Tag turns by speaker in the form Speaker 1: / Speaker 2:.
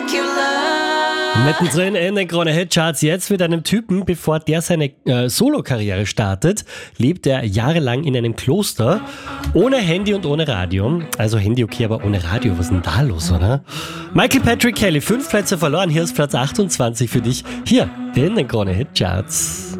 Speaker 1: Mittendrin in den Krone Hit Charts jetzt mit einem Typen, bevor der seine Solo-Karriere startet, lebt er jahrelang in einem Kloster, ohne Handy und ohne Radio. Also Handy okay, aber ohne Radio, was ist denn da los, oder? Michael Patrick Kelly, 5 Plätze verloren, hier ist Platz 28 für dich, hier in den Krone Hit Charts.